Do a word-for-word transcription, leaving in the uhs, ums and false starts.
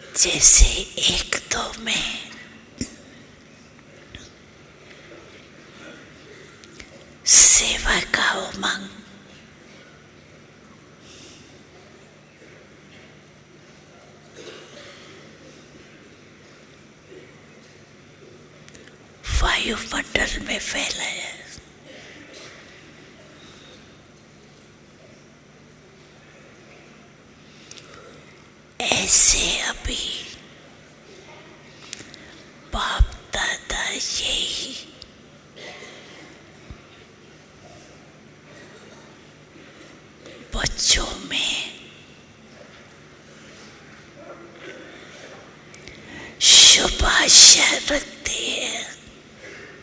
जैसे एक दो में सेवा का उमंग, वायुमंडल में फैला है, ऐसे अभी बाप दादा यही बच्चों में शुभ आशा रख